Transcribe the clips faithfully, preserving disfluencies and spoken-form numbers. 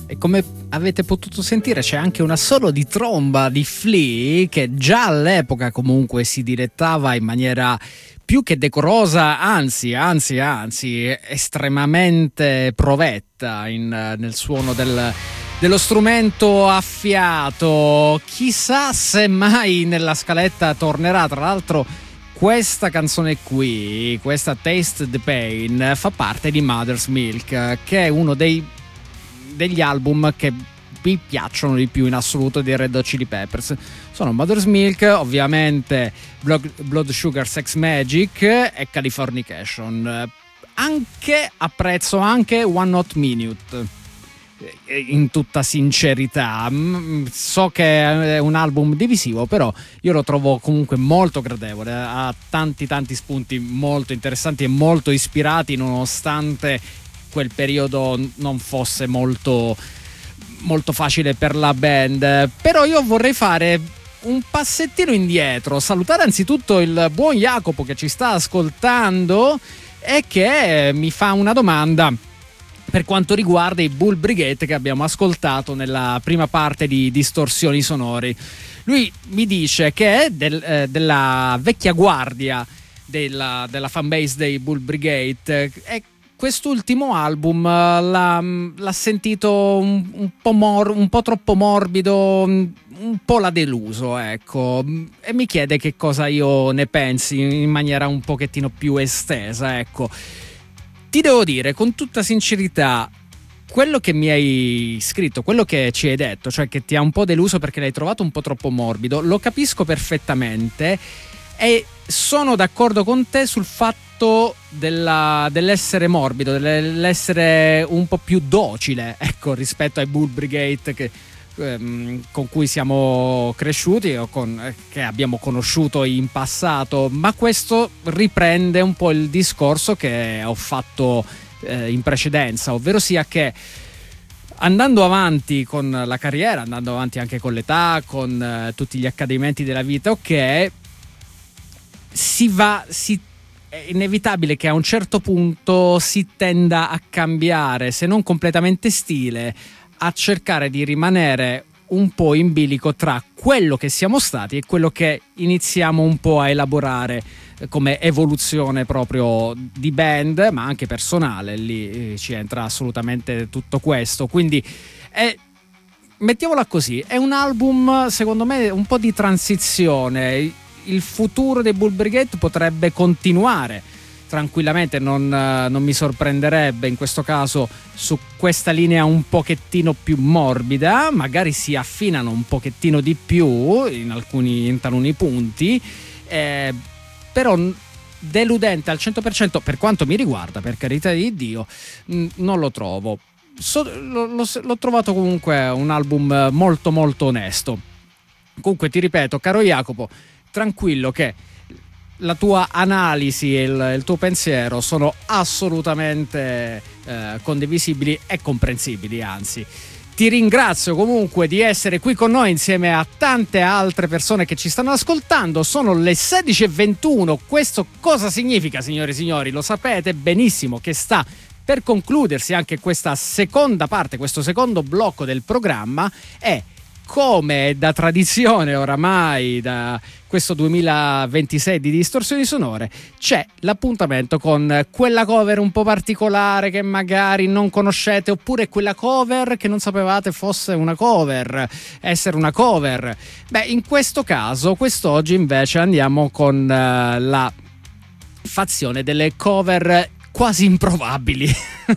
E come avete potuto sentire c'è anche una solo di tromba di Flea, che già all'epoca comunque si dilettava in maniera più che decorosa, anzi, anzi, anzi, estremamente provetta in, nel suono del, dello strumento a fiato. Chissà se mai nella scaletta tornerà. Tra l'altro questa canzone qui, questa Taste the Pain, fa parte di Mother's Milk, che è uno dei degli album che mi piacciono di più in assoluto dei Red Hot Chili Peppers. Sono Mother's Milk, ovviamente Blood, Blood Sugar Sex Magic e Californication. Anche apprezzo anche One Hot Minute, in tutta sincerità. So che è un album divisivo, però io lo trovo comunque molto gradevole, ha tanti tanti spunti molto interessanti e molto ispirati, nonostante quel periodo non fosse molto molto facile per la band. Però io vorrei fare un passettino indietro, salutare anzitutto il buon Jacopo che ci sta ascoltando e che mi fa una domanda per quanto riguarda i Bull Brigade che abbiamo ascoltato nella prima parte di Distorsioni Sonori. Lui mi dice che è del, eh, della vecchia guardia della, della fanbase dei Bull Brigade, e quest'ultimo album l'ha, l'ha sentito un, un, po mor, un po' troppo morbido, un po' l'ha deluso, ecco, e mi chiede che cosa io ne pensi in maniera un pochettino più estesa, ecco. Ti devo dire con tutta sincerità, quello che mi hai scritto, quello che ci hai detto, cioè che ti ha un po' deluso perché l'hai trovato un po' troppo morbido, lo capisco perfettamente e sono d'accordo con te sul fatto della, dell'essere morbido, dell'essere un po' più docile, ecco, rispetto ai Bull Brigade che, ehm, con cui siamo cresciuti o con, eh, che abbiamo conosciuto in passato. Ma questo riprende un po' il discorso che ho fatto eh, in precedenza, ovvero sia che andando avanti con la carriera, andando avanti anche con l'età, con eh, tutti gli accadimenti della vita, ok, si va, si, è inevitabile che a un certo punto si tenda a cambiare, se non completamente stile, a cercare di rimanere un po' in bilico tra quello che siamo stati e quello che iniziamo un po' a elaborare come evoluzione proprio di band, ma anche personale. Lì ci entra assolutamente tutto questo, quindi è, mettiamola così, è un album secondo me un po' di transizione. Il futuro dei Bull Brigade potrebbe continuare tranquillamente, non, non mi sorprenderebbe in questo caso su questa linea un pochettino più morbida, magari si affinano un pochettino di più in alcuni, in taluni punti, eh, però deludente al cento per cento per quanto mi riguarda, per carità di Dio, mh, non lo trovo. So, lo, lo, l'ho trovato comunque un album molto molto onesto. Comunque ti ripeto, caro Jacopo, tranquillo che la tua analisi e il, il tuo pensiero sono assolutamente eh, condivisibili e comprensibili, anzi. Ti ringrazio comunque di essere qui con noi insieme a tante altre persone che ci stanno ascoltando. Sono le sedici e ventuno. Questo cosa significa, signore e signori? Lo sapete benissimo che sta per concludersi anche questa seconda parte, questo secondo blocco del programma, e come da tradizione oramai da questo duemilaventisei di Distorsioni Sonore c'è l'appuntamento con quella cover un po' particolare che magari non conoscete, oppure quella cover che non sapevate fosse una cover, essere una cover. Beh, in questo caso, quest'oggi invece andiamo con uh, la fazione delle cover quasi improbabili.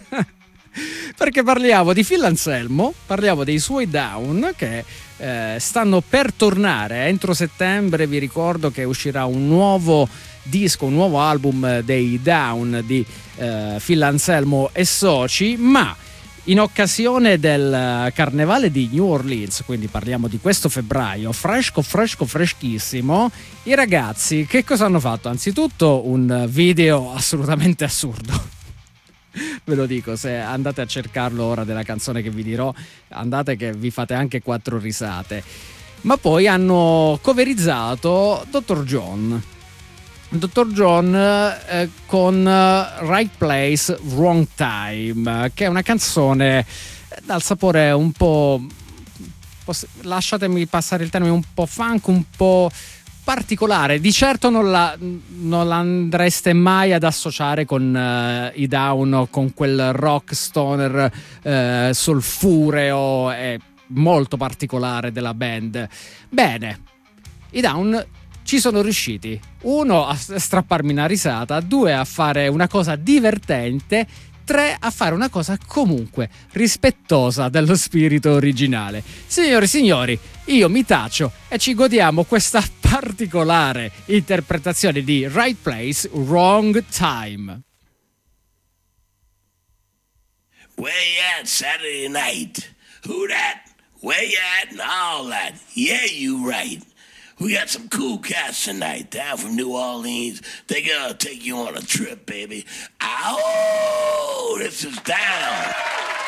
Perché parliamo di Phil Anselmo, parliamo dei suoi Down che eh, stanno per tornare entro settembre. Vi ricordo che uscirà un nuovo disco, un nuovo album dei Down di eh, Phil Anselmo e soci, ma in occasione del carnevale di New Orleans, quindi parliamo di questo febbraio, fresco fresco freschissimo, i ragazzi che cosa hanno fatto? Anzitutto un video assolutamente assurdo. Ve lo dico, se andate a cercarlo ora della canzone che vi dirò, andate che vi fate anche quattro risate. Ma poi hanno coverizzato Doctor John. Doctor John eh, con uh, Right Place, Wrong Time, che è una canzone dal sapore un po', lasciatemi passare il termine, un po' funk, un po' particolare. Di certo non la, non la andreste mai ad associare con uh, i Down o con quel rock stoner uh, solfureo e molto particolare della band. Bene, i Down ci sono riusciti, uno a strapparmi una risata, due a fare una cosa divertente, tre a fare una cosa comunque rispettosa dello spirito originale. Signori e signori, io mi taccio e ci godiamo questa particolare interpretazione di Right Place, Wrong Time. Where you at Saturday night? Who that? Where you at and all that? Yeah, you right. We got some cool cats tonight down from New Orleans. They're gonna take you on a trip, baby. Ow! This is down.